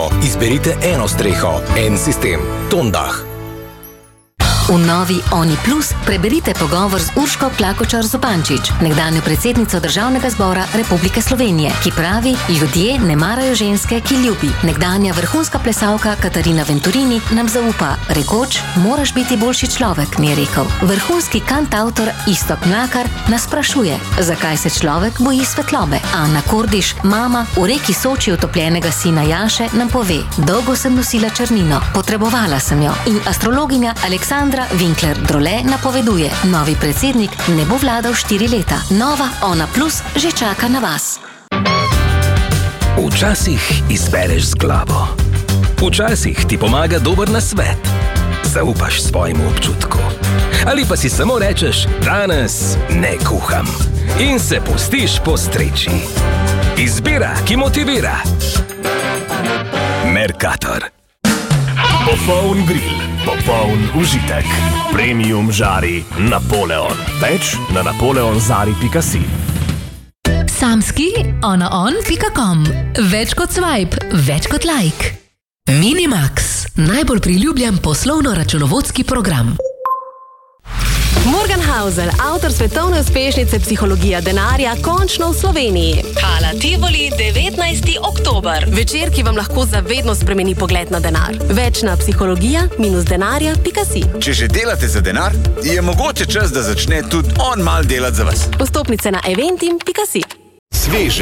Izberite eno streho, en sistem. Tondah. V novi Oni Plus preberite pogovor z Urško Klakočar Zupančič, nekdanjo predsednico Državnega zbora Republike Slovenije, ki pravi, ljudje ne marajo ženske, ki ljubi. Nekdanja vrhunska plesalka Katarina Venturini nam zaupa, rekoč, moraš biti boljši človek, mi je rekel. Vrhunski kantavtor Iztok Mlakar nas sprašuje, zakaj se človek boji svetlobe. Ana Kordiš, mama v reki Soči utopljenega sina Jaše, nam pove, dolgo sem nosila črnino, potrebovala sem jo. In astrologinja Aleksandra Winkler-Drole napoveduje, novi predsednik ne bo vladal 4 leta. Nova Ona Plus že čaka na vas. Včasih izbereš z glavo. Včasih ti pomaga dober nasvet. Zaupaš svojemu občutku. Ali pa si samo rečeš, danes ne kuham. In se pustiš postreči. Izbira, ki motivira. Mercator. Popoln grill, popoln užitek. Premium žari Napoleon. Več na napoleonzari.si. Samski onaon.com. Več kot swipe, več kot like. Minimax, najbolj priljubljen poslovno-računovodski program. Morgan Housel, avtor svetovne uspešnice Psihologija denarja, končno v Sloveniji. Hala Tivoli, 19. oktober. Večer, ki vam lahko zavedno spremeni pogled na denar. Več na psihologija-denarja.si. Če že delate za denar, je mogoče čas, da začne tudi on mal delati za vas. Vstopnice na eventim.si. Sveže.